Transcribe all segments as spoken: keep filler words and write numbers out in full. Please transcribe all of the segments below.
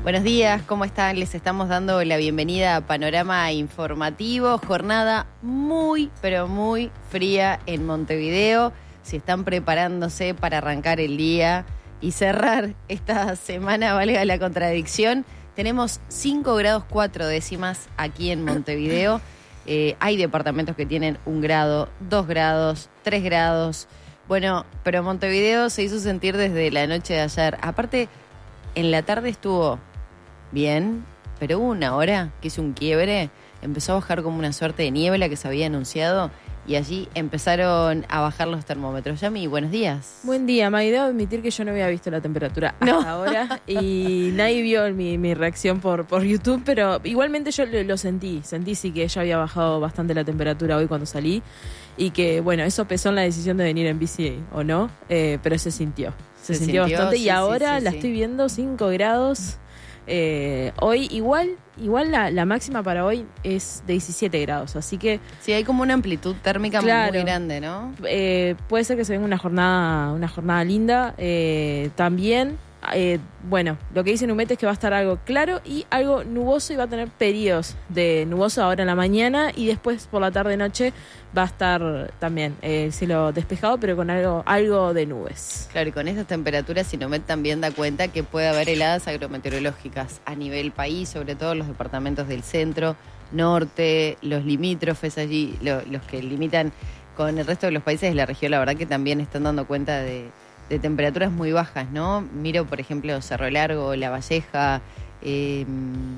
Buenos días, ¿cómo están? Les estamos dando la bienvenida a Panorama Informativo. Jornada muy, pero muy fría en Montevideo. Si están preparándose para arrancar el día y cerrar esta semana, valga la contradicción, tenemos cinco grados cuatro décimas aquí en Montevideo. Eh, hay departamentos que tienen un grado, dos grados, tres grados. Bueno, pero Montevideo se hizo sentir desde la noche de ayer. Aparte, en la tarde estuvo bien, pero hubo una hora que hizo un quiebre, empezó a bajar como una suerte de niebla que se había anunciado y allí empezaron a bajar los termómetros. Yami, buenos días. Buen día, May. Debo admitir que yo no había visto la temperatura hasta no. ahora y nadie vio mi, mi reacción por, por YouTube, pero igualmente yo lo, lo sentí. Sentí sí que ya había bajado bastante la temperatura hoy cuando salí y que, bueno, eso pesó en la decisión de venir en bici o no, eh, pero se sintió. Se, se sintió, sintió bastante sí, y ahora sí, sí, la sí. estoy viendo cinco grados. Eh, hoy igual igual la, la máxima para hoy es de diecisiete grados, así que sí, hay como una amplitud térmica claro, muy grande, ¿no? Eh, puede ser que se venga una jornada una jornada linda. Eh, también, eh, bueno, lo que dice Numet es que va a estar algo claro y algo nuboso y va a tener periodos de nuboso ahora en la mañana y después por la tarde-noche va a estar también eh, el cielo despejado, pero con algo algo de nubes. Claro, y con estas temperaturas, Sinomet también da cuenta que puede haber heladas agrometeorológicas a nivel país, sobre todo los departamentos del centro, norte, los limítrofes allí, lo, los que limitan con el resto de los países de la región, la verdad que también están dando cuenta de, de temperaturas muy bajas, ¿no? Miro, por ejemplo, Cerro Largo, La Valleja, eh,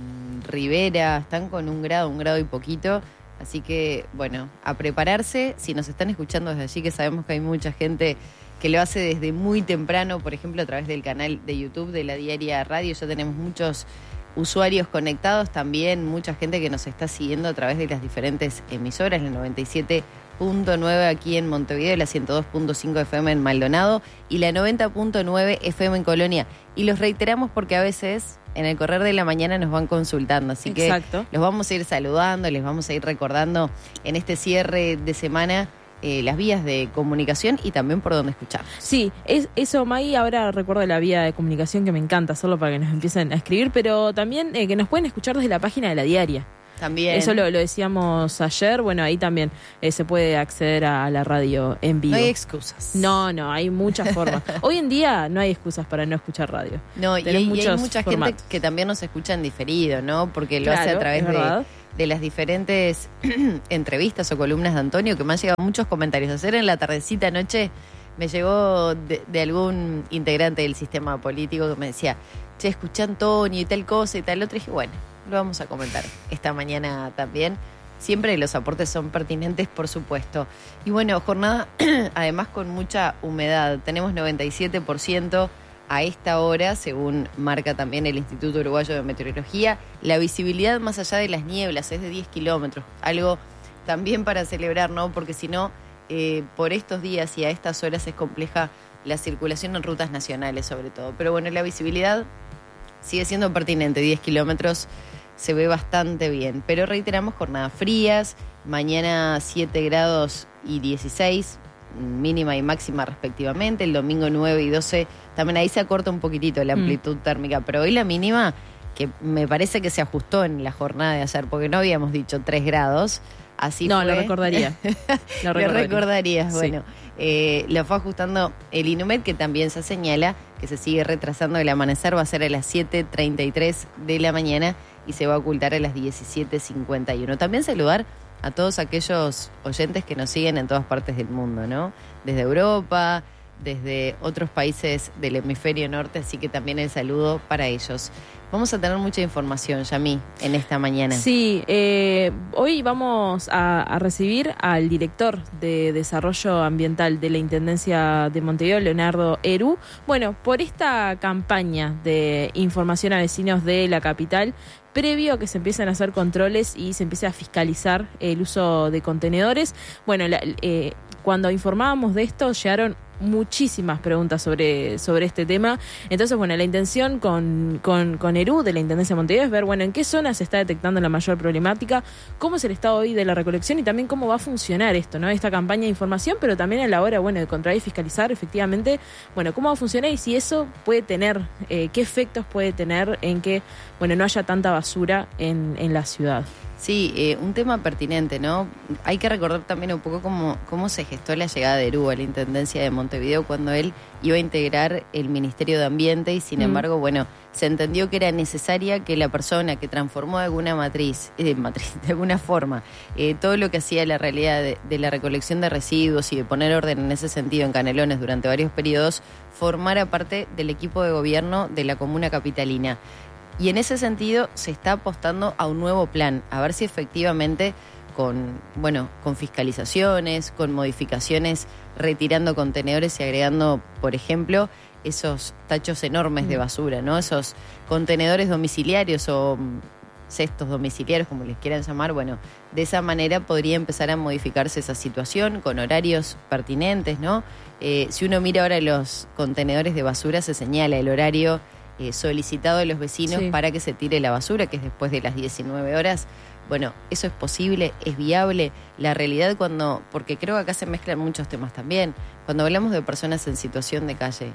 Rivera, están con un grado, un grado y poquito. Así que, bueno, a prepararse. Si nos están escuchando desde allí, que sabemos que hay mucha gente que lo hace desde muy temprano, por ejemplo, a través del canal de YouTube de La Diaria Radio, ya tenemos muchos usuarios conectados, también mucha gente que nos está siguiendo a través de las diferentes emisoras, la noventa y siete punto nueve aquí en Montevideo, la ciento dos punto cinco F M en Maldonado y la noventa punto nueve F M en Colonia. Y los reiteramos porque a veces en el correr de la mañana nos van consultando, así Exacto. que los vamos a ir saludando, les vamos a ir recordando en este cierre de semana eh, las vías de comunicación y también por dónde escuchar. Sí, es, eso, May, ahora recuerdo la vía de comunicación que me encanta hacerlo para que nos empiecen a escribir, pero también eh, que nos pueden escuchar desde la página de La Diaria. También. Eso lo, lo decíamos ayer, bueno, ahí también eh, se puede acceder a la radio en vivo. No hay excusas. No, no, hay muchas formas. Hoy en día no hay excusas para no escuchar radio. No, y hay, y hay mucha formatos. gente que también nos escucha en diferido, ¿no? Porque lo claro, hace a través de, de las diferentes entrevistas o columnas de Antonio, que me han llegado muchos comentarios. Ayer en la tardecita noche me llegó de, de algún integrante del sistema político que me decía, che, escuché a Antonio y tal cosa y tal otra, y dije, bueno, lo vamos a comentar esta mañana también. Siempre los aportes son pertinentes, por supuesto. Y bueno, jornada además con mucha humedad. Tenemos noventa y siete por ciento a esta hora, según marca también el Instituto Uruguayo de Meteorología. La visibilidad más allá de las nieblas es de diez kilómetros. Algo también para celebrar, ¿no? Porque si no, eh, por estos días y a estas horas es compleja la circulación en rutas nacionales sobre todo. Pero bueno, la visibilidad sigue siendo pertinente, diez kilómetros se ve bastante bien, pero reiteramos jornadas frías, mañana siete grados y dieciséis, mínima y máxima respectivamente, el domingo nueve y doce, también ahí se acorta un poquitito la amplitud mm. térmica, pero hoy la mínima, que me parece que se ajustó en la jornada de ayer, porque no habíamos dicho tres grados, así no, fue. No, lo recordaría. Lo, recordaría. lo recordarías, sí. Bueno. Eh, lo fue ajustando el Inumet, que también se señala que se sigue retrasando. El amanecer va a ser a las siete treinta y tres de la mañana y se va a ocultar a las diecisiete cincuenta y uno. También saludar a todos aquellos oyentes que nos siguen en todas partes del mundo, ¿no? Desde Europa, desde otros países del hemisferio norte, así que también el saludo para ellos. Vamos a tener mucha información, Yami, en esta mañana. Sí, eh, hoy vamos a, a recibir al director de Desarrollo Ambiental de la Intendencia de Montevideo, Leonardo Eru. Bueno, por esta campaña de información a vecinos de la capital, previo a que se empiecen a hacer controles y se empiece a fiscalizar el uso de contenedores. Bueno, la, eh, cuando informábamos de esto, llegaron muchísimas preguntas sobre, sobre este tema. Entonces, bueno, la intención con, con, con ERU, de la Intendencia de Montevideo, es ver, bueno, en qué zonas se está detectando la mayor problemática, cómo es el estado hoy de la recolección y también cómo va a funcionar esto, ¿no? Esta campaña de información, pero también a la hora, bueno, de controlar y fiscalizar efectivamente, bueno, cómo va a funcionar y si eso puede tener, eh, qué efectos puede tener en que, bueno, no haya tanta basura en, en la ciudad. Sí, eh, un tema pertinente, ¿no? Hay que recordar también un poco cómo, cómo se gestó la llegada de ERU a la Intendencia de Montevideo cuando él iba a integrar el Ministerio de Ambiente y sin mm. embargo, bueno, se entendió que era necesaria que la persona que transformó de alguna matriz, eh, matriz de alguna forma, eh, todo lo que hacía la realidad de, de la recolección de residuos y de poner orden en ese sentido en Canelones durante varios periodos, formara parte del equipo de gobierno de la comuna capitalina. Y en ese sentido se está apostando a un nuevo plan, a ver si efectivamente con, bueno, con fiscalizaciones, con modificaciones, retirando contenedores y agregando, por ejemplo, esos tachos enormes de basura, ¿no? Esos contenedores domiciliarios o cestos domiciliarios, como les quieran llamar. Bueno, de esa manera podría empezar a modificarse esa situación con horarios pertinentes, ¿no? Eh, si uno mira ahora los contenedores de basura, se señala el horario Eh, solicitado de los vecinos sí. para que se tire la basura, que es después de las diecinueve horas. Bueno, eso es posible, es viable. La realidad cuando, porque creo que acá se mezclan muchos temas también, cuando hablamos de personas en situación de calle,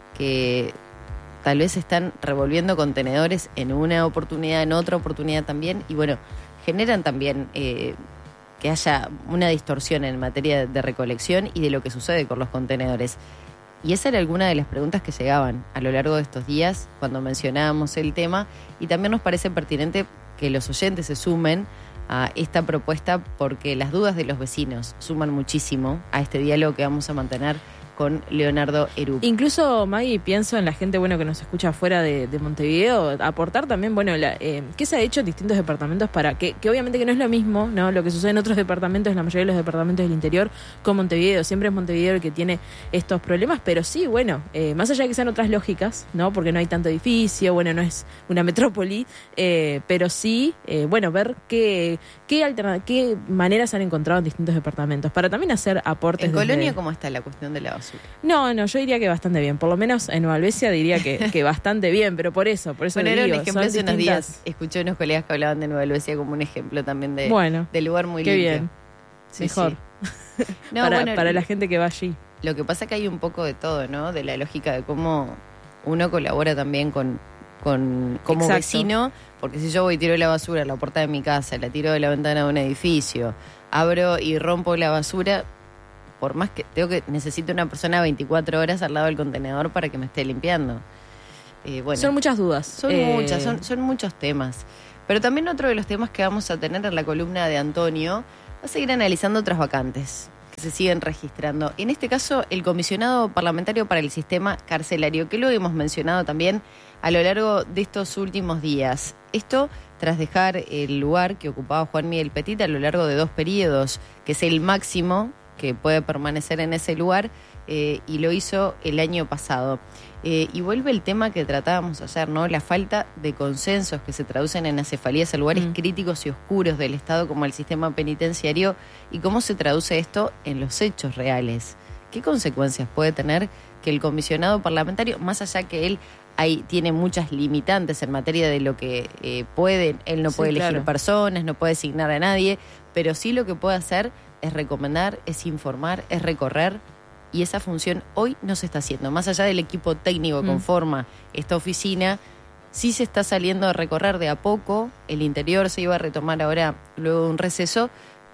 que tal vez están revolviendo contenedores en una oportunidad, en otra oportunidad también, y bueno, generan también eh, que haya una distorsión en materia de recolección y de lo que sucede con los contenedores. Y esa era alguna de las preguntas que llegaban a lo largo de estos días cuando mencionábamos el tema, y también nos parece pertinente que los oyentes se sumen a esta propuesta porque las dudas de los vecinos suman muchísimo a este diálogo que vamos a mantener con Leonardo Erup. Incluso, Maggie, pienso en la gente bueno que nos escucha fuera de, de Montevideo, aportar también, bueno, la, eh, qué se ha hecho en distintos departamentos para que, que obviamente que no es lo mismo, ¿no? Lo que sucede en otros departamentos, en la mayoría de los departamentos del interior, con Montevideo. Siempre es Montevideo el que tiene estos problemas, pero sí, bueno, eh, más allá de que sean otras lógicas, ¿no? Porque no hay tanto edificio, bueno, no es una metrópoli, eh, pero sí, eh, bueno, ver qué, qué, alterna- qué maneras han encontrado en distintos departamentos, para también hacer aportes. ¿En desde... Colonia cómo está la cuestión de la basura? No, no, yo diría que bastante bien. Por lo menos en Nueva Alvesia diría que, que bastante bien, pero por eso, por eso bueno, le digo. Era un ejemplo hace distintas... unos días. Escuché unos colegas que hablaban de Nueva Alvesia como un ejemplo también de, bueno, de lugar muy qué limpio. Bien. Sí, mejor. Sí. no, para, bueno, para la gente que va allí. Lo que pasa es que hay un poco de todo, ¿no? De la lógica de cómo uno colabora también con, con como Exacto. vecino, porque si yo voy y tiro la basura a la puerta de mi casa, la tiro de la ventana de un edificio, abro y rompo la basura, por más que tengo que necesito una persona veinticuatro horas al lado del contenedor para que me esté limpiando. Eh, bueno, son muchas dudas. Son eh... muchas, son, son muchos temas. Pero también otro de los temas que vamos a tener en la columna de Antonio va a seguir analizando otras vacantes que se siguen registrando. En este caso, el comisionado parlamentario para el sistema carcelario, que lo hemos mencionado también a lo largo de estos últimos días. Esto tras dejar el lugar que ocupaba Juan Miguel Petit a lo largo de dos periodos, que es el máximo que puede permanecer en ese lugar, eh, y lo hizo el año pasado. Eh, y vuelve el tema que tratábamos ayer, ¿no? La falta de consensos que se traducen en acefalías a lugares mm. críticos y oscuros del Estado como el sistema penitenciario, y cómo se traduce esto en los hechos reales. ¿Qué consecuencias puede tener que el comisionado parlamentario, más allá que él hay, tiene muchas limitantes en materia de lo que eh, puede, él no sí, puede elegir claro. personas, no puede designar a nadie, pero sí lo que puede hacer es recomendar, es informar, es recorrer, y esa función hoy no se está haciendo. Más allá del equipo técnico que mm. conforma esta oficina, sí se está saliendo a recorrer de a poco. El interior se iba a retomar ahora luego de un receso,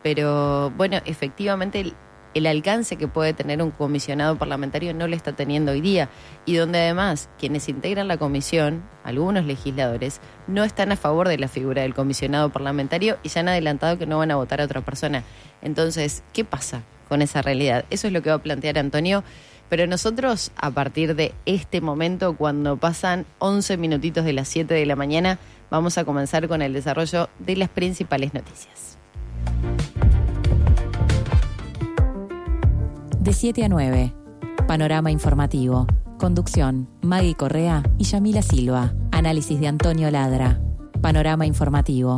pero bueno, efectivamente el, el alcance que puede tener un comisionado parlamentario no lo está teniendo hoy día, y donde además quienes integran la comisión, algunos legisladores, no están a favor de la figura del comisionado parlamentario y ya han adelantado que no van a votar a otra persona. Entonces, ¿qué pasa con esa realidad? Eso es lo que va a plantear Antonio, pero nosotros a partir de este momento, cuando pasan once minutitos de las siete de la mañana, vamos a comenzar con el desarrollo de las principales noticias. De siete a nueve, Panorama Informativo. Conducción, Maggie Correa y Yamila Silva. Análisis de Antonio Ladra. Panorama Informativo.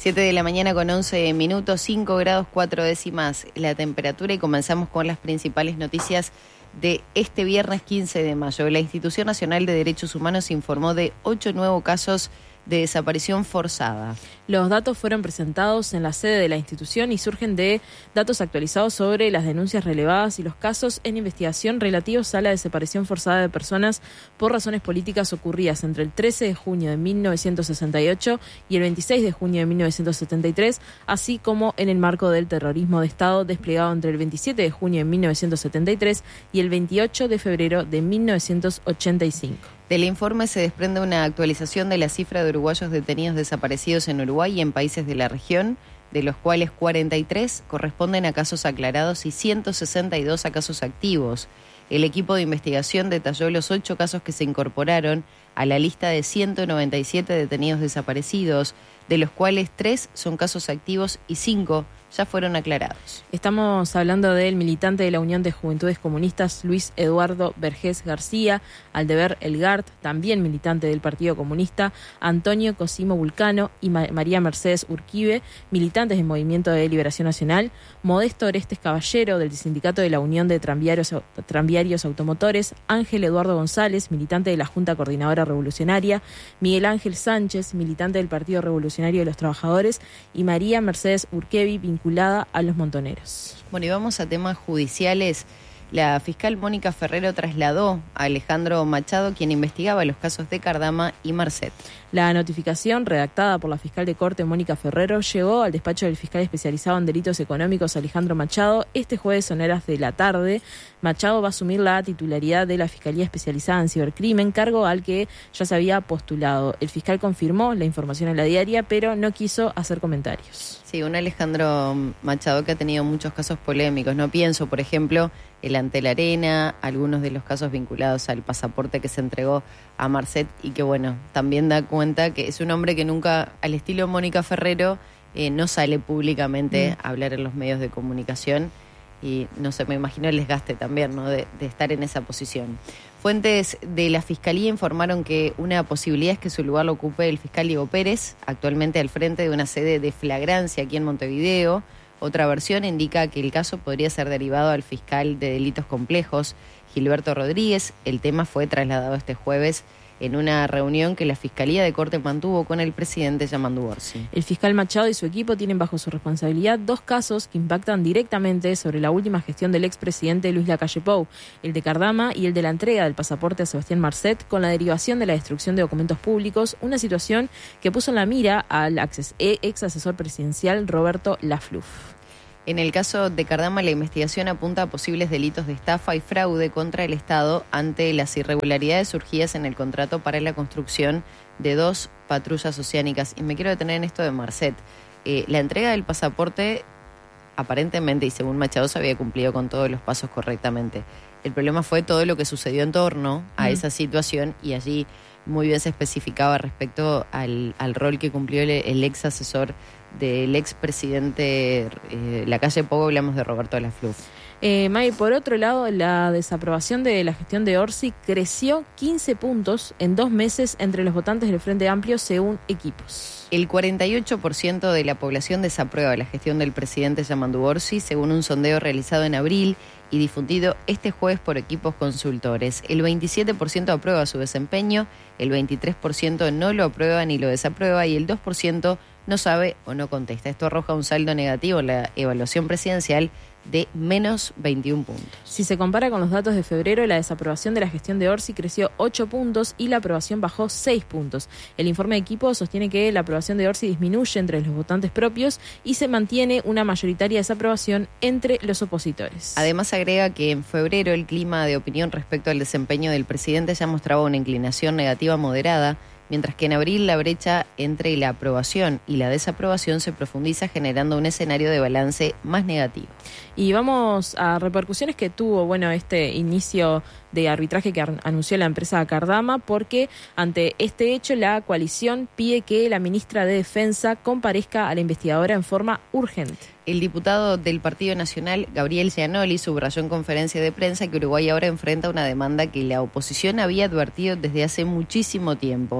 siete de la mañana con once minutos, cinco grados cuatro décimas la temperatura y comenzamos con las principales noticias de este viernes quince de mayo. La Institución Nacional de Derechos Humanos informó de ocho nuevos casos de desaparición forzada. Los datos fueron presentados en la sede de la institución y surgen de datos actualizados sobre las denuncias relevadas y los casos en investigación relativos a la desaparición forzada de personas por razones políticas ocurridas entre el trece de junio de mil novecientos sesenta y ocho y el veintiséis de junio de mil novecientos setenta y tres, así como en el marco del terrorismo de Estado desplegado entre el veintisiete de junio de mil novecientos setenta y tres y el veintiocho de febrero de mil novecientos ochenta y cinco. Del informe se desprende una actualización de la cifra de uruguayos detenidos desaparecidos en Uruguay y en países de la región, de los cuales cuarenta y tres corresponden a casos aclarados y ciento sesenta y dos a casos activos. El equipo de investigación detalló los ocho casos que se incorporaron a la lista de ciento noventa y siete detenidos desaparecidos, de los cuales tres son casos activos y cinco ya fueron aclarados. Estamos hablando del militante de la Unión de Juventudes Comunistas Luis Eduardo Vergés García, Aldeber Elgart, también militante del Partido Comunista, Antonio Cosimo Vulcano y Ma- María Mercedes Urquibe, militantes del Movimiento de Liberación Nacional, Modesto Orestes Caballero, del Sindicato de la Unión de Tranviarios, Tranviarios Automotores, Ángel Eduardo González, militante de la Junta Coordinadora Revolucionaria, Miguel Ángel Sánchez, militante del Partido Revolucionario de los Trabajadores, y María Mercedes Urquibe, vinculada a los montoneros. Bueno, y vamos a temas judiciales. La fiscal Mónica Ferrero trasladó a Alejandro Machado, quien investigaba los casos de Cardama y Marcet. La notificación redactada por la fiscal de corte Mónica Ferrero llegó al despacho del fiscal especializado en delitos económicos Alejandro Machado este jueves en horas de la tarde. Machado va a asumir la titularidad de la Fiscalía Especializada en Cibercrimen, cargo al que ya se había postulado. El fiscal confirmó la información en la diaria, pero no quiso hacer comentarios. Sí, un Alejandro Machado que ha tenido muchos casos polémicos. No pienso, por ejemplo, el ante la arena, algunos de los casos vinculados al pasaporte que se entregó a Marcet y que, bueno, también da cuenta que es un hombre que nunca, al estilo Mónica Ferrero, eh, no sale públicamente mm. a hablar en los medios de comunicación y, no sé, me imagino el desgaste también, ¿no?, de, de estar en esa posición. Fuentes de la Fiscalía informaron que una posibilidad es que su lugar lo ocupe el fiscal Diego Pérez, actualmente al frente de una sede de flagrancia aquí en Montevideo. Otra versión indica que el caso podría ser derivado al fiscal de delitos complejos, Gilberto Rodríguez. El tema fue trasladado este jueves en una reunión que la Fiscalía de Corte mantuvo con el presidente Yamandu Orsi. El fiscal Machado y su equipo tienen bajo su responsabilidad dos casos que impactan directamente sobre la última gestión del expresidente Luis Lacalle Pou, el de Cardama y el de la entrega del pasaporte a Sebastián Marcet con la derivación de la destrucción de documentos públicos, una situación que puso en la mira al ex asesor presidencial Roberto Lafluf. En el caso de Cardama, la investigación apunta a posibles delitos de estafa y fraude contra el Estado ante las irregularidades surgidas en el contrato para la construcción de dos patrullas oceánicas. Y me quiero detener en esto de Marcet. Eh, la entrega del pasaporte, aparentemente, y según Machado, se había cumplido con todos los pasos correctamente. El problema fue todo lo que sucedió en torno a mm. esa situación, y allí muy bien se especificaba respecto al, al rol que cumplió el, el ex asesor del expresidente eh, Lacalle Pou. Hablamos de Roberto Lafluf. Eh, May, por otro lado, la desaprobación de la gestión de Orsi creció quince puntos en dos meses entre los votantes del Frente Amplio, según Equipos. El cuarenta y ocho por ciento de la población desaprueba la gestión del presidente Yamandu Orsi, según un sondeo realizado en abril y difundido este jueves por Equipos Consultores. El veintisiete por ciento aprueba su desempeño, el veintitrés por ciento no lo aprueba ni lo desaprueba y el dos por ciento no sabe o no contesta. Esto arroja un saldo negativo en la evaluación presidencial de menos veintiún puntos. Si se compara con los datos de febrero, la desaprobación de la gestión de Orsi creció ocho puntos y la aprobación bajó seis puntos. El informe de Equipo sostiene que la aprobación de Orsi disminuye entre los votantes propios y se mantiene una mayoritaria desaprobación entre los opositores. Además, agrega que en febrero el clima de opinión respecto al desempeño del presidente ya mostraba una inclinación negativa moderada, mientras que en abril la brecha entre la aprobación y la desaprobación se profundiza, generando un escenario de balance más negativo. Y vamos a repercusiones que tuvo, bueno, este inicio de arbitraje que anunció la empresa Cardama, porque ante este hecho la coalición pide que la ministra de Defensa comparezca a la investigadora en forma urgente. El diputado del Partido Nacional, Gabriel Gianoli, subrayó en conferencia de prensa que Uruguay ahora enfrenta una demanda que la oposición había advertido desde hace muchísimo tiempo.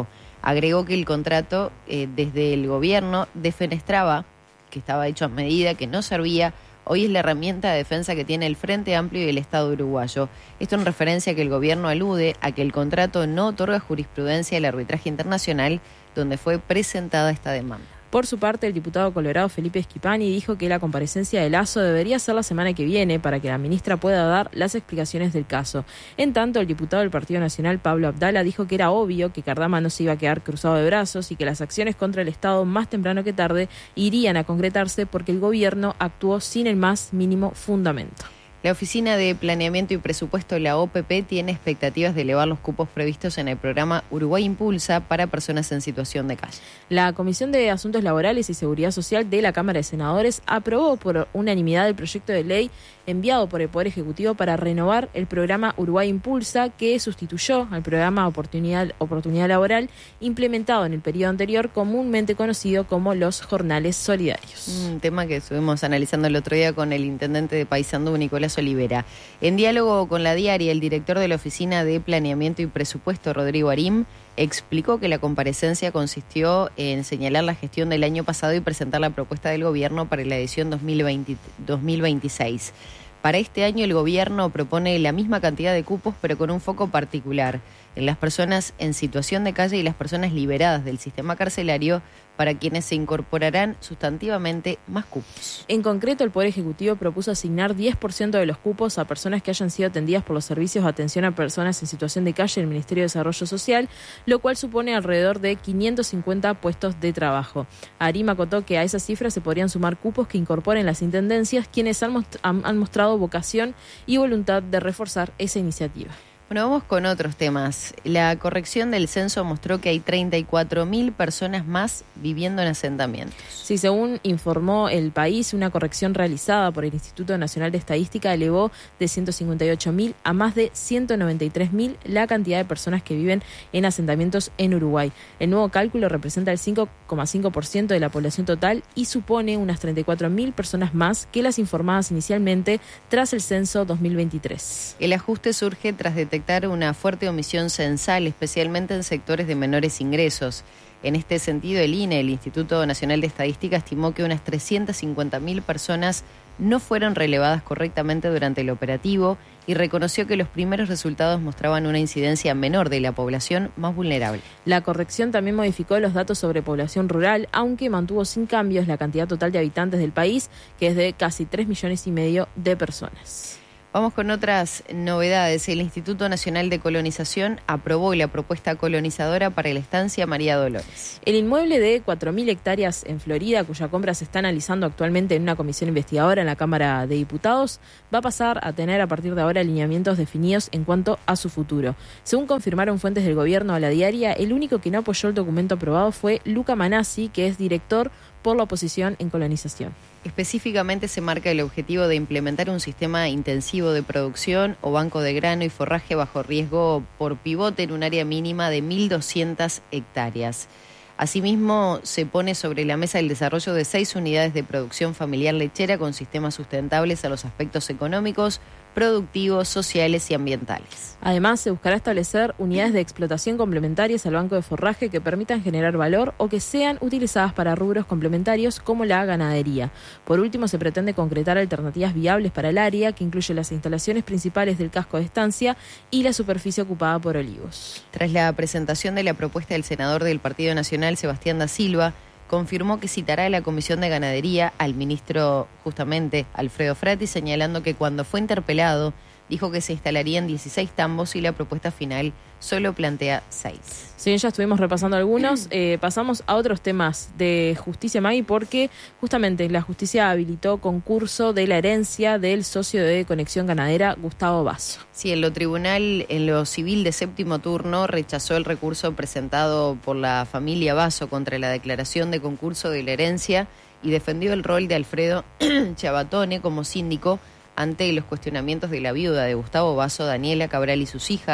Agregó que el contrato eh, desde el gobierno defenestraba, que estaba hecho a medida, que no servía. Hoy es la herramienta de defensa que tiene el Frente Amplio y el Estado uruguayo. Esto en referencia a que el gobierno alude a que el contrato no otorga jurisprudencia al arbitraje internacional donde fue presentada esta demanda. Por su parte, el diputado colorado Felipe Schipani dijo que la comparecencia de Lasso debería ser la semana que viene para que la ministra pueda dar las explicaciones del caso. En tanto, el diputado del Partido Nacional, Pablo Abdala, dijo que era obvio que Cardama no se iba a quedar cruzado de brazos y que las acciones contra el Estado más temprano que tarde irían a concretarse porque el gobierno actuó sin el más mínimo fundamento. La Oficina de Planeamiento y Presupuesto, la O P P, tiene expectativas de elevar los cupos previstos en el programa Uruguay Impulsa para personas en situación de calle. La Comisión de Asuntos Laborales y Seguridad Social de la Cámara de Senadores aprobó por unanimidad el proyecto de ley enviado por el Poder Ejecutivo para renovar el programa Uruguay Impulsa, que sustituyó al programa Oportunidad, Oportunidad Laboral implementado en el periodo anterior, comúnmente conocido como los jornales solidarios. Un tema que estuvimos analizando el otro día con el intendente de Paysandú, Nicolás Olivera. En diálogo con La Diaria, el director de la Oficina de Planeamiento y Presupuesto, Rodrigo Arim, explicó que la comparecencia consistió en señalar la gestión del año pasado y presentar la propuesta del gobierno para la edición dos mil veinte, dos mil veintiséis. Para este año el gobierno propone la misma cantidad de cupos, pero con un foco particular en las personas en situación de calle y las personas liberadas del sistema carcelario, para quienes se incorporarán sustantivamente más cupos. En concreto, el Poder Ejecutivo propuso asignar diez por ciento de los cupos a personas que hayan sido atendidas por los servicios de atención a personas en situación de calle del Ministerio de Desarrollo Social, lo cual supone alrededor de quinientos cincuenta puestos de trabajo. Arim acotó que a esas cifras se podrían sumar cupos que incorporen las intendencias, quienes han, most- han mostrado vocación y voluntad de reforzar esa iniciativa. Bueno, vamos con otros temas. La corrección del censo mostró que hay treinta y cuatro mil personas más viviendo en asentamientos. Sí, según informó El País, una corrección realizada por el Instituto Nacional de Estadística elevó de ciento cincuenta y ocho mil a más de ciento noventa y tres mil la cantidad de personas que viven en asentamientos en Uruguay. El nuevo cálculo representa el cinco coma cinco por ciento de la población total y supone unas treinta y cuatro mil personas más que las informadas inicialmente tras el censo dos mil veintitrés. El ajuste surge tras detectar una fuerte omisión censal, especialmente en sectores de menores ingresos. En este sentido, el I N E, el Instituto Nacional de Estadística, estimó que unas trescientas cincuenta mil personas no fueron relevadas correctamente durante el operativo y reconoció que los primeros resultados mostraban una incidencia menor de la población más vulnerable. La corrección también modificó los datos sobre población rural, aunque mantuvo sin cambios la cantidad total de habitantes del país, que es de casi tres millones y medio de personas. Vamos con otras novedades. El Instituto Nacional de Colonización aprobó la propuesta colonizadora para la estancia María Dolores. El inmueble de cuatro mil hectáreas en Florida, cuya compra se está analizando actualmente en una comisión investigadora en la Cámara de Diputados, va a pasar a tener a partir de ahora alineamientos definidos en cuanto a su futuro. Según confirmaron fuentes del gobierno a La Diaria, el único que no apoyó el documento aprobado fue Luca Manassi, que es director por la oposición en colonización. Específicamente se marca el objetivo de implementar un sistema intensivo de producción o banco de grano y forraje bajo riesgo por pivote en un área mínima de mil doscientas hectáreas. Asimismo, se pone sobre la mesa el desarrollo de seis unidades de producción familiar lechera con sistemas sustentables a los aspectos económicos, productivos, sociales y ambientales. Además, se buscará establecer unidades de explotación complementarias al banco de forraje que permitan generar valor o que sean utilizadas para rubros complementarios como la ganadería. Por último, se pretende concretar alternativas viables para el área, que incluye las instalaciones principales del casco de estancia y la superficie ocupada por olivos. Tras la presentación de la propuesta del senador del Partido Nacional, Sebastián da Silva, confirmó que citará a la Comisión de Ganadería al ministro, justamente, Alfredo Frati, señalando que cuando fue interpelado dijo que se instalarían dieciséis tambos y la propuesta final solo plantea seis. Sí, ya estuvimos repasando algunos. Eh, pasamos a otros temas de justicia, Maggie, porque justamente la justicia habilitó concurso de la herencia del socio de Conexión Ganadera, Gustavo Basso. Sí, en lo tribunal, en lo civil de séptimo turno, rechazó el recurso presentado por la familia Basso contra la declaración de concurso de la herencia y defendió el rol de Alfredo Chabatone como síndico ante los cuestionamientos de la viuda de Gustavo Basso, Daniela Cabral y sus hijas,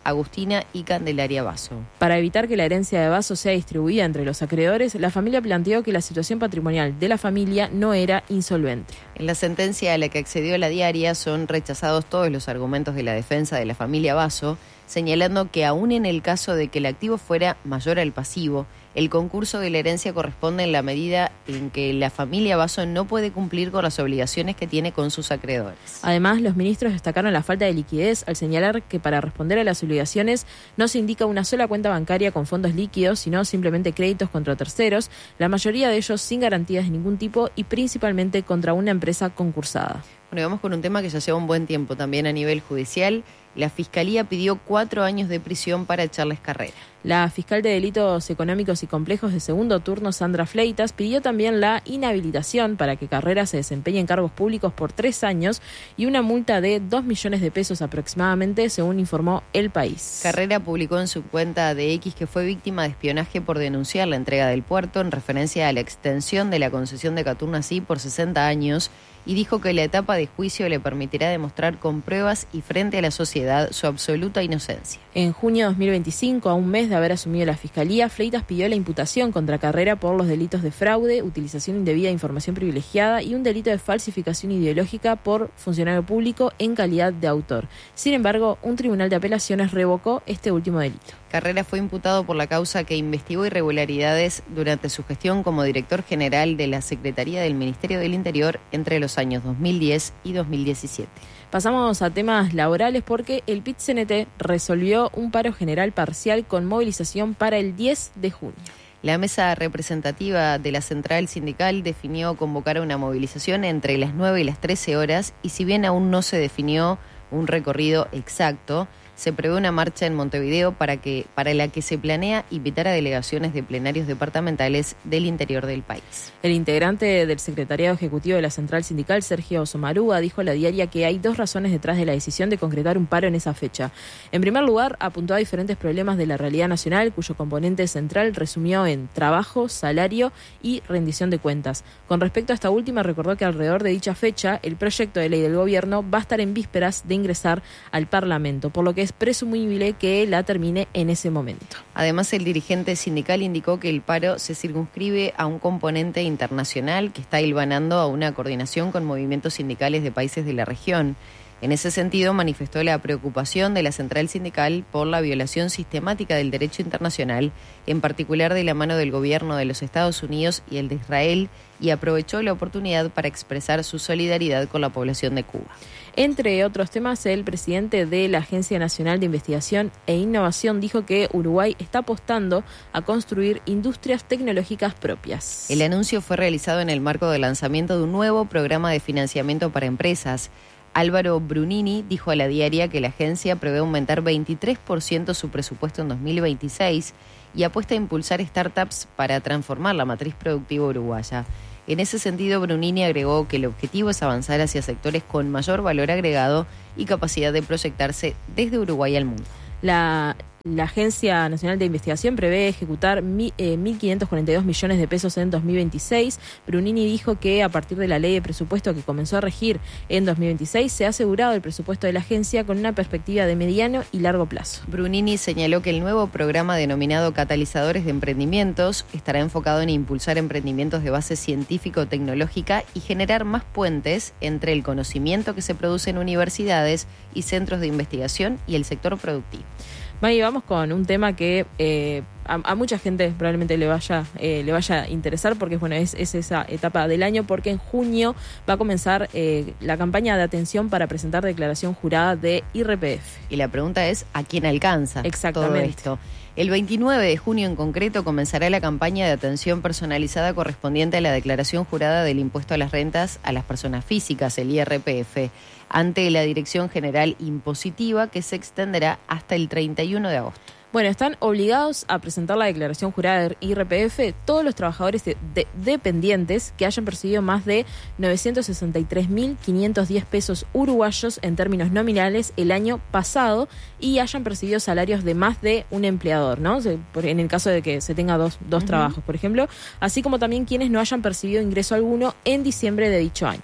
Agustina y Candelaria Basso. Para evitar que la herencia de Basso sea distribuida entre los acreedores, la familia planteó que la situación patrimonial de la familia no era insolvente. En la sentencia a la que accedió la diaria son rechazados todos los argumentos de la defensa de la familia Basso, señalando que aún en el caso de que el activo fuera mayor al pasivo, el concurso de la herencia corresponde en la medida en que la familia Basso no puede cumplir con las obligaciones que tiene con sus acreedores. Además, los ministros destacaron la falta de liquidez al señalar que para responder a las obligaciones no se indica una sola cuenta bancaria con fondos líquidos, sino simplemente créditos contra terceros, la mayoría de ellos sin garantías de ningún tipo y principalmente contra una empresa concursada. Bueno, vamos con un tema que ya lleva un buen tiempo también a nivel judicial. La Fiscalía pidió cuatro años de prisión para Charles Carrera. La fiscal de Delitos Económicos y Complejos de segundo turno, Sandra Fleitas, pidió también la inhabilitación para que Carrera se desempeñe en cargos públicos por tres años y una multa de dos millones de pesos aproximadamente, según informó El País. Carrera publicó en su cuenta de X que fue víctima de espionaje por denunciar la entrega del puerto en referencia a la extensión de la concesión de Catuurna-Sí por sesenta años y dijo que la etapa de juicio le permitirá demostrar con pruebas y frente a la sociedad su absoluta inocencia. En junio de dos mil veinticinco, a un mes de haber asumido la Fiscalía, Fleitas pidió la imputación contra Carrera por los delitos de fraude, utilización indebida de información privilegiada y un delito de falsificación ideológica por funcionario público en calidad de autor. Sin embargo, un tribunal de apelaciones revocó este último delito. Carrera fue imputado por la causa que investigó irregularidades durante su gestión como director general de la Secretaría del Ministerio del Interior entre los años dos mil diez y dos mil diecisiete. Pasamos a temas laborales porque el P I T C N T resolvió un paro general parcial con movilización para el diez de junio. La mesa representativa de la central sindical definió convocar una movilización entre las nueve y las trece horas y si bien aún no se definió un recorrido exacto, se prevé una marcha en Montevideo para que para la que se planea invitar a delegaciones de plenarios departamentales del interior del país. El integrante del secretariado ejecutivo de la central sindical, Sergio Somarúa, dijo a la diaria que hay dos razones detrás de la decisión de concretar un paro en esa fecha. En primer lugar, apuntó a diferentes problemas de la realidad nacional, cuyo componente central resumió en trabajo, salario y rendición de cuentas. Con respecto a esta última, recordó que alrededor de dicha fecha, el proyecto de ley del gobierno va a estar en vísperas de ingresar al Parlamento, por lo que es presumible que la termine en ese momento. Además, el dirigente sindical indicó que el paro se circunscribe a un componente internacional que está hilvanando a una coordinación con movimientos sindicales de países de la región. En ese sentido, manifestó la preocupación de la central sindical por la violación sistemática del derecho internacional, en particular de la mano del gobierno de los Estados Unidos y el de Israel, y aprovechó la oportunidad para expresar su solidaridad con la población de Cuba. Entre otros temas, el presidente de la Agencia Nacional de Investigación e Innovación dijo que Uruguay está apostando a construir industrias tecnológicas propias. El anuncio fue realizado en el marco del lanzamiento de un nuevo programa de financiamiento para empresas. Álvaro Brunini dijo a la diaria que la agencia prevé aumentar veintitrés por ciento su presupuesto en dos mil veintiséis y apuesta a impulsar startups para transformar la matriz productiva uruguaya. En ese sentido, Brunini agregó que el objetivo es avanzar hacia sectores con mayor valor agregado y capacidad de proyectarse desde Uruguay al mundo. La, la Agencia Nacional de Investigación prevé ejecutar mi, eh, mil quinientos cuarenta y dos millones de pesos en dos mil veintiséis. Brunini dijo que a partir de la ley de presupuesto que comenzó a regir en dos mil veintiséis se ha asegurado el presupuesto de la agencia con una perspectiva de mediano y largo plazo. Brunini señaló que el nuevo programa denominado Catalizadores de Emprendimientos estará enfocado en impulsar emprendimientos de base científico-tecnológica y generar más puentes entre el conocimiento que se produce en universidades y centros de investigación y el sector productivo. Maggie, vamos con un tema que eh, a, a mucha gente probablemente le vaya eh, le vaya a interesar porque bueno es, es esa etapa del año porque en junio va a comenzar eh, la campaña de atención para presentar declaración jurada de I R P F. Y la pregunta es, ¿a quién alcanza Exactamente. todo esto? El veintinueve de junio en concreto comenzará la campaña de atención personalizada correspondiente a la declaración jurada del impuesto a las rentas a las personas físicas, el I R P F, ante la Dirección General Impositiva que se extenderá hasta el treinta y uno de agosto. Bueno, están obligados a presentar la declaración jurada de I R P F todos los trabajadores de, de, dependientes que hayan percibido más de novecientos sesenta y tres mil quinientos diez pesos uruguayos en términos nominales el año pasado y hayan percibido salarios de más de un empleador, ¿no? En el caso de que se tenga dos, dos uh-huh. trabajos, por ejemplo, así como también quienes no hayan percibido ingreso alguno en diciembre de dicho año.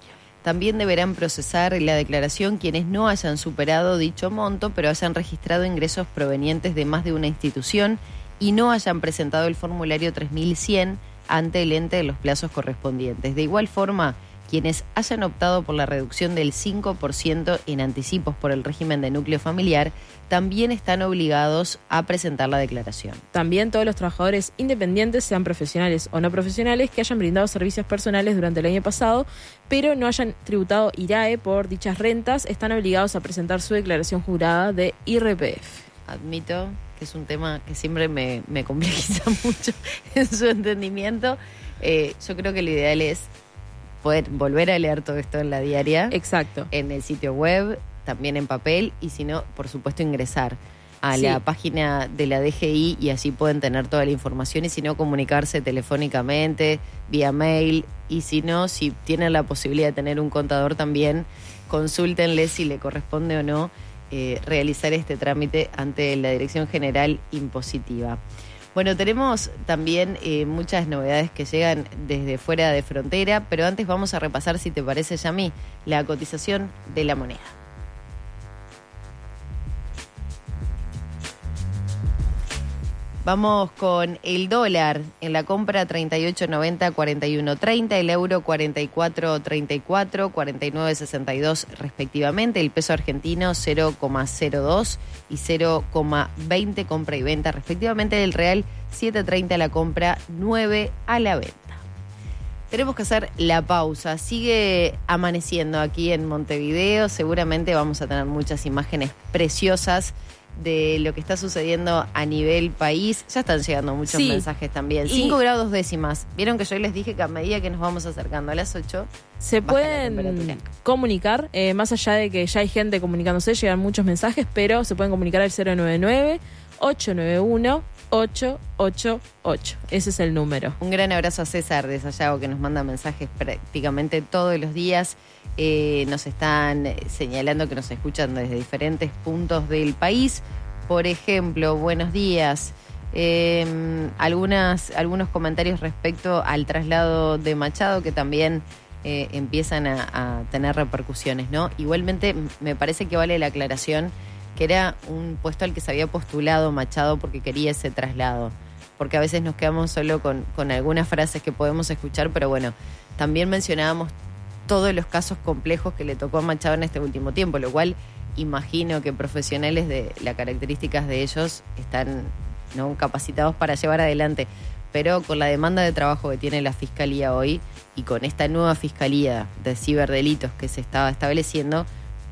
También deberán procesar la declaración quienes no hayan superado dicho monto, pero hayan registrado ingresos provenientes de más de una institución y no hayan presentado el formulario tres mil cien ante el ente en los plazos correspondientes. De igual forma, quienes hayan optado por la reducción del cinco por ciento en anticipos por el régimen de núcleo familiar, también están obligados a presentar la declaración. También todos los trabajadores independientes, sean profesionales o no profesionales, que hayan brindado servicios personales durante el año pasado, pero no hayan tributado I R A E por dichas rentas, están obligados a presentar su declaración jurada de I R P F. Admito que es un tema que siempre me, me complejiza mucho en su entendimiento. Eh, yo creo que lo ideal es poder volver a leer todo esto en la diaria. Exacto. En el sitio web, también en papel, y si no, por supuesto, ingresar a sí. la página de la D G I y allí pueden tener toda la información, y si no, comunicarse telefónicamente, vía mail, y si no, si tienen la posibilidad de tener un contador también, consúltenle si le corresponde o no eh, realizar este trámite ante la Dirección General Impositiva. Bueno, tenemos también eh, muchas novedades que llegan desde fuera de frontera, pero antes vamos a repasar, si te parece, Yami, la cotización de la moneda. Vamos con el dólar en la compra treinta y ocho noventa, cuarenta y uno treinta, el euro cuarenta y cuatro treinta y cuatro, cuarenta y nueve sesenta y dos respectivamente, el peso argentino cero coma cero dos y cero coma veinte compra y venta respectivamente, el real siete treinta a la compra, nueve a la venta. Tenemos que hacer la pausa. Sigue amaneciendo aquí en Montevideo, seguramente vamos a tener muchas imágenes preciosas de lo que está sucediendo a nivel país. Ya están llegando muchos sí. mensajes también. cinco grados décimas. Vieron que yo les dije que a medida que nos vamos acercando a las ocho se pueden comunicar, eh, más allá de que ya hay gente comunicándose, llegan muchos mensajes, pero se pueden comunicar al cero nueve nueve, ocho nueve uno, ocho ocho ocho. Ese es el número. Un gran abrazo a César de Sayago, que nos manda mensajes prácticamente todos los días. Eh, nos están señalando que nos escuchan desde diferentes puntos del país. Por ejemplo, buenos días. Eh, algunas, algunos comentarios respecto al traslado de Machado que también eh, empiezan a, a tener repercusiones, ¿no? Igualmente me parece que vale la aclaración que era un puesto al que se había postulado Machado porque quería ese traslado. Porque a veces nos quedamos solo con, con algunas frases que podemos escuchar, pero bueno, también mencionábamos todos los casos complejos que le tocó a Machado en este último tiempo, lo cual imagino que profesionales de las características de ellos están no capacitados para llevar adelante. Pero con la demanda de trabajo que tiene la Fiscalía hoy y con esta nueva Fiscalía de ciberdelitos que se estaba estableciendo,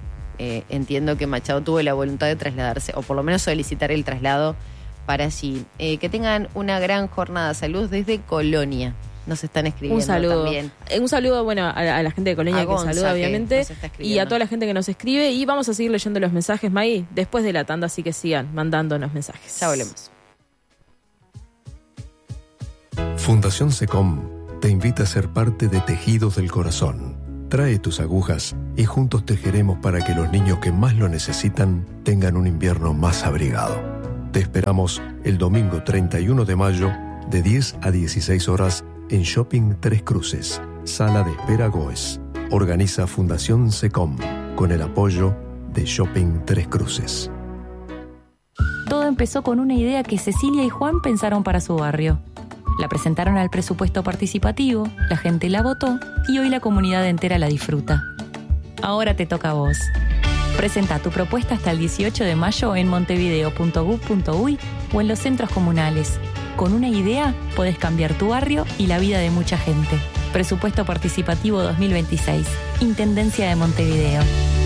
eh, entiendo que Machado tuvo la voluntad de trasladarse, o por lo menos solicitar el traslado para allí. Eh, que tengan una gran jornada de salud desde Colonia. Nos están escribiendo un saludo. también. Un saludo, bueno, a, a la gente de Colonia que saluda, obviamente, y a toda la gente que nos escribe. Y vamos a seguir leyendo los mensajes, Maggie, después de la tanda, así que sigan mandándonos mensajes. Ya volvemos. Fundación SECOM te invita a ser parte de Tejidos del Corazón. Trae tus agujas y juntos tejeremos para que los niños que más lo necesitan tengan un invierno más abrigado. Te esperamos el domingo treinta y uno de mayo de diez a dieciséis horas en Shopping Tres Cruces, Sala de Espera Goes. Organiza Fundación SECOM con el apoyo de Shopping Tres Cruces. Todo empezó con una idea que Cecilia y Juan pensaron para su barrio. La presentaron al presupuesto participativo, la gente la votó y hoy la comunidad entera la disfruta. Ahora te toca a vos. Presenta tu propuesta hasta el dieciocho de mayo en montevideo punto gov punto uy o en los centros comunales. Con una idea podés cambiar tu barrio y la vida de mucha gente. Presupuesto Participativo dos mil veintiséis. Intendencia de Montevideo.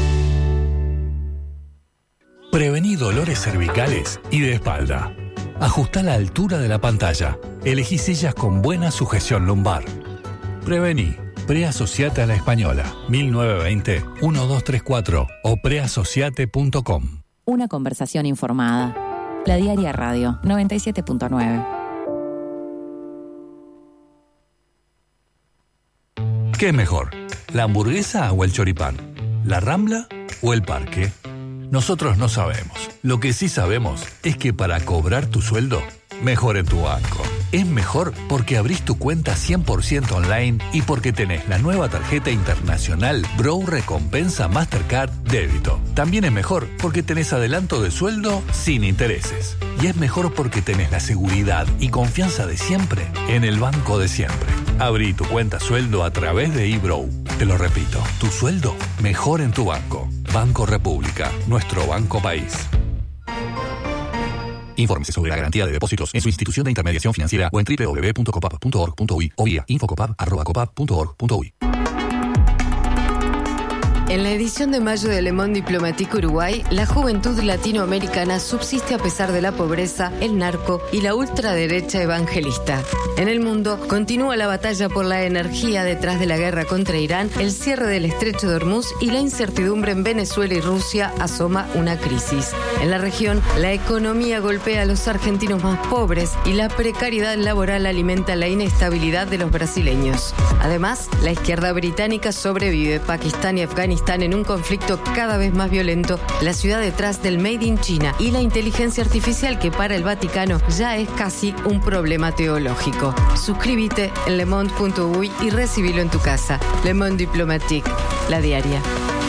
Prevení dolores cervicales y de espalda. Ajustá la altura de la pantalla. Elegí sillas con buena sujeción lumbar. Prevení. Preasociate a la Española. mil novecientos veinte, doce treinta y cuatro o preasociate punto com. Una conversación informada. La Diaria Radio noventa y siete punto nueve. ¿Qué es mejor? ¿La hamburguesa o el choripán? ¿La Rambla o el parque? Nosotros no sabemos. Lo que sí sabemos es que para cobrar tu sueldo, mejor en tu banco. Es mejor porque abrís tu cuenta cien por ciento online y porque tenés la nueva tarjeta internacional Bro Recompensa Mastercard Débito. También es mejor porque tenés adelanto de sueldo sin intereses. Y es mejor porque tenés la seguridad y confianza de siempre en el banco de siempre. Abrí tu cuenta sueldo a través de eBrow. Te lo repito, tu sueldo mejor en tu banco. Banco República, nuestro banco país. Infórmese sobre la garantía de depósitos en su institución de intermediación financiera o en doble u doble u doble u punto copap punto org punto uy o vía infocopap arroba copap punto org punto uy. En la edición de mayo de Le Monde Diplomatique Uruguay, la juventud latinoamericana subsiste a pesar de la pobreza, el narco y la ultraderecha evangelista. En el mundo, continúa la batalla por la energía detrás de la guerra contra Irán, el cierre del estrecho de Hormuz y la incertidumbre en Venezuela y Rusia asoma una crisis. En la región, la economía golpea a los argentinos más pobres y la precariedad laboral alimenta la inestabilidad de los brasileños. Además, la izquierda británica sobrevive. Pakistán y Afganistán en un conflicto cada vez más violento, la ciudad detrás del Made in China y la inteligencia artificial que para el Vaticano ya es casi un problema teológico. Suscríbete en lemonde punto uy y recibilo en tu casa. Le Monde Diplomatique, la diaria.